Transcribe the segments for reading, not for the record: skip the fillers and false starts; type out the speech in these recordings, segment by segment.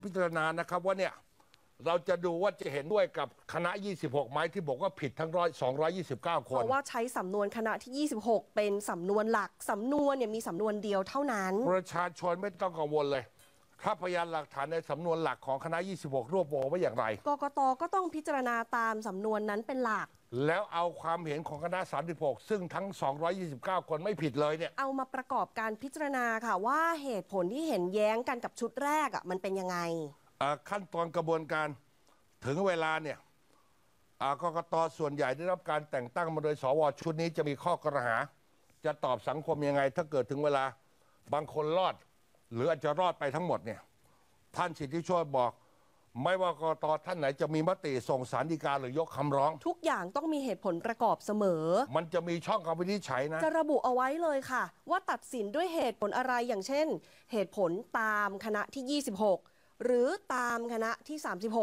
พิจารณานะครับว่าเนี่ยเราจะดูว่าจะเห็นด้วยกับคณะ26ไหมที่บอกว่าผิดทั้ง229 คนเพราะว่าใช้สำนวนคณะที่26เป็นสำนวนหลักสำนวนเนี่ยมีสำนวนเดียวเท่านั้นประชาชนไม่ต้องกังวลเลยถ้าพยานหลักฐานในสำนวนหลักของคณะ26รวบรวมไว้อย่างไรกกต.ก็ต้องพิจารณาตามสำนวนนั้นเป็นหลักแล้วเอาความเห็นของคณะ36ซึ่งทั้ง229คนไม่ผิดเลยเนี่ยเอามาประกอบการพิจารณาค่ะว่าเหตุผลที่เห็นแย้งกันกับชุดแรกมันเป็นยังไงขั้นตอนกระบวนการถึงเวลาเนี่ยกกต.ส่วนใหญ่ได้รับการแต่งตั้งมาโดยสว.ชุดนี้จะมีข้อกล่าวหาจะตอบสังคมยังไงถ้าเกิดถึงเวลาบางคนรอดหรืออาจจะรอดไปทั้งหมดเนี่ยท่านสิทธิโชติบอกไม่ว่ากกต.ท่านไหนจะมีมติส่งศาลฎีกาหรือยกคำร้องทุกอย่างต้องมีเหตุผลประกอบเสมอมันจะมีช่องคำวินิจฉัยนะจะระบุเอาไว้เลยค่ะว่าตัดสินด้วยเหตุผลอะไรอย่างเช่นเหตุผลตามคณะที่26หรือตามคณะที่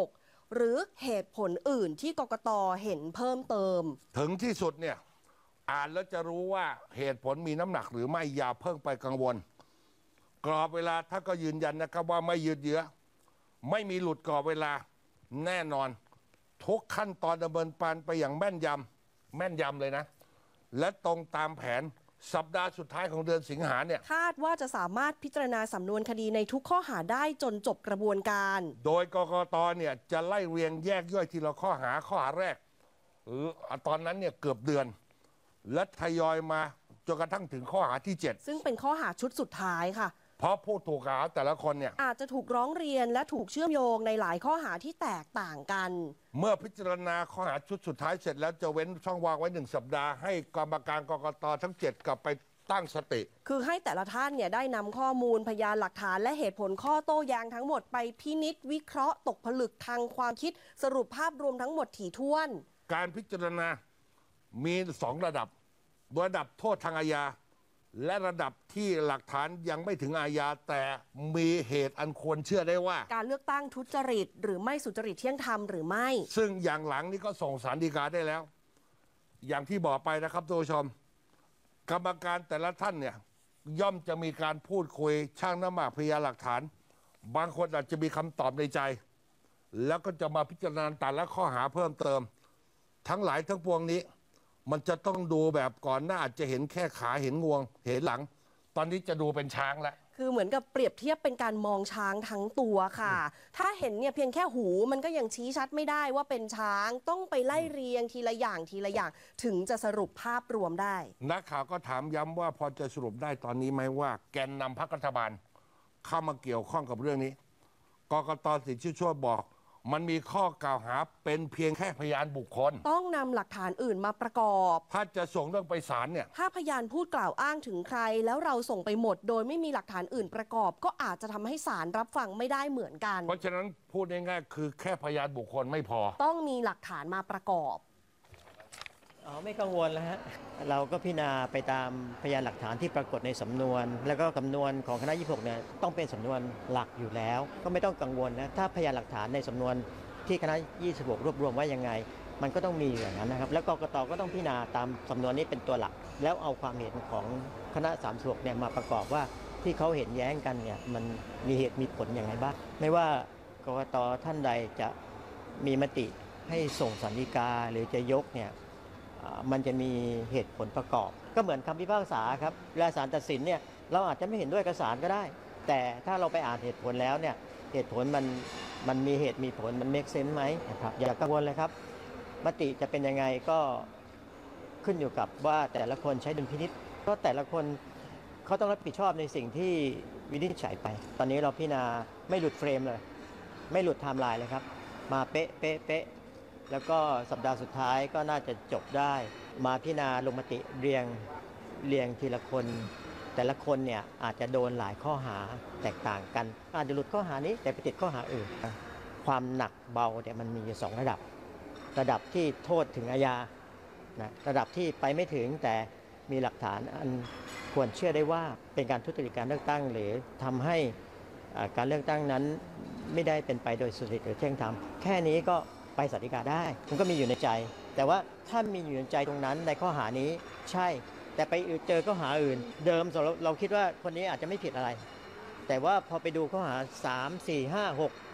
36หรือเหตุผลอื่นที่กกต.เห็นเพิ่มเติมถึงที่สุดเนี่ยอ่านแล้วจะรู้ว่าเหตุผลมีน้ำหนักหรือไม่อย่าเพิ่งไปกังวลกรอบเวลาถ้าก็ยืนยันนะครับว่าไม่ยืดเยื้อไม่มีหลุดกรอบเวลาแน่นอนทุกขั้นตอนดำเนินการไปอย่างแม่นยำเลยนะและตรงตามแผนสัปดาห์สุดท้ายของเดือนสิงหาเนี่ยคาดว่าจะสามารถพิจารณาสำนวนคดีในทุกข้อหาได้จนจบกระบวนการโดยกกต.เนี่ยจะไล่เรียงแยกย่อยทีละข้อหาแรกตอนนั้นเนี่ยเกือบเดือนและทยอยมาจนกระทั่งถึงข้อหาที่7 ซึ่งเป็นข้อหาชุดสุดท้ายค่ะเพราะผู้ถูกกล่าวหาแต่ละคนเนี่ยอาจจะถูกร้องเรียนและถูกเชื่อมโยงในหลายข้อหาที่แตกต่างกันเมื่อพิจารณาข้อหาชุดสุดท้ายเสร็จแล้วจะเว้นช่องว่างไว้1 สัปดาห์ให้กรรมการกกต.ทั้ง7กลับไปตั้งสติคือให้แต่ละท่านเนี่ยได้นำข้อมูลพยานหลักฐานและเหตุผลข้อโต้แย้งทั้งหมดไปพินิจวิเคราะห์ตกผลึกทางความคิดสรุปภาพรวมทั้งหมดถี่ถ้วนการพิจารณามี2ระดับระดับโทษทางอาญาและระดับที่หลักฐานยังไม่ถึงอาญาแต่มีเหตุอันควรเชื่อได้ว่าการเลือกตั้งทุจริตหรือไม่สุจริตเที่ยงธรรมหรือไม่ซึ่งอย่างหลังนี้ก็ส่งศาลฎีกาได้แล้วอย่างที่บอกไปนะครับทุกผู้ชมกรรมการแต่ละท่านเนี่ยย่อมจะมีการพูดคุยชั่งน้ำหนักพยานหลักฐานบางคนอาจจะมีคำตอบในใจแล้วก็จะมาพิจารณาแต่ละข้อหาเพิ่มเติมทั้งหลายทั้งปวงนี้มันจะต้องดูแบบก่อนหน้าอาจจะเห็นแค่ขาเห็นงวงเห็นหลังตอนนี้จะดูเป็นช้างแล้วคือเหมือนกับเปรียบเทียบเป็นการมองช้างทั้งตัวค่ะถ้าเห็นเนี่ยเพียงแค่หูมันก็ยังชี้ชัดไม่ได้ว่าเป็นช้างต้องไปไล่เรียงทีละอย่างถึงจะสรุปภาพรวมได้นักข่าวก็ถามย้ำว่าพอจะสรุปได้ตอนนี้ไหมว่าแกนนำพรรครัฐบาลเข้ามาเกี่ยวข้องกับเรื่องนี้กกต.สิทธิโชติบอกมันมีข้อกล่าวหาเป็นเพียงแค่พยานบุคคลต้องนำหลักฐานอื่นมาประกอบถ้าจะส่งเรื่องไปศาลเนี่ยถ้าพยานพูดกล่าวอ้างถึงใครแล้วเราส่งไปหมดโดยไม่มีหลักฐานอื่นประกอบก็อาจจะทำให้ศาลรับฟังไม่ได้เหมือนกันเพราะฉะนั้นพูดง่ายๆคือแค่พยานบุคคลไม่พอต้องมีหลักฐานมาประกอบไม่กังวลแล้วฮะเราก็พิจารณาไปตามพยานหลักฐานที่ปรากฏในสำนวนแล้วก็สำนวนของคณะ26เนี่ยต้องเป็นสำนวนหลักอยู่แล้วก็ไม่ต้องกังวลนะถ้าพยานหลักฐานในสำนวนที่คณะ26รวบรวมไว้ยังไงมันก็ต้องมีอย่างนั้นนะครับแล้วกกต.ก็ต้องพิจารณาตามสำนวนนี้เป็นตัวหลักแล้วเอาความเห็นของคณะ36เนี่ยมาประกอบว่าที่เขาเห็นแย้งกันเนี่ยมันมีเหตุมีผลอย่างไรบ้างไม่ว่ากกต.ท่านใดจะมีมติให้ส่งศาลฎีกาหรือจะยกเนี่ยมันจะมีเหตุผลประกอบก็เหมือนคำพิพากษาครับเวลาศาลตัดสินเนี่ยเราอาจจะไม่เห็นด้วยกับศาลก็ได้แต่ถ้าเราไปอ่านเหตุผลแล้วเนี่ยเหตุผลมันมีเหตุมีผลมันเมคเซนส์ไหมนะครับอย่ากังวลเลยครับมติจะเป็นยังไงก็ขึ้นอยู่กับว่าแต่ละคนใช้ดุลพินิจก็แต่ละคนเขาต้องรับผิดชอบในสิ่งที่วินิจฉัยไปตอนนี้เราพิจารณาไม่หลุดเฟรมเลยไม่หลุดไทม์ไลน์เลยครับมาเป๊ะแล้วก็สัปดาห์สุดท้ายก็น่าจะจบได้มาพิจารณาลงมติเรียงทีละคนแต่ละคนเนี่ยอาจจะโดนหลายข้อหาแตกต่างกันอาจจะหลุดข้อหานี้แต่ไปติดข้อหาอื่นความหนักเบาเนี่ยมันมีอยู่2ระดับที่โทษถึงอาญานะระดับที่ไปไม่ถึงแต่มีหลักฐานอันควรเชื่อได้ว่าเป็นการทุจริตการเลือกตั้งหรือทำให้การเลือกตั้งนั้นไม่ได้เป็นไปโดยสุจริตหรือเที่ยงธรรมแค่นี้ก็ไปศาลฎีกาได้มันก็มีอยู่ในใจแต่ว่าถ้ามีอยู่ในใจตรงนั้นในข้อหานี้ใช่แต่ไปเจอข้อหาอื่นเดิมเราคิดว่าคนนี้อาจจะไม่ผิดอะไรแต่ว่าพอไปดูข้อหา3 4 5 6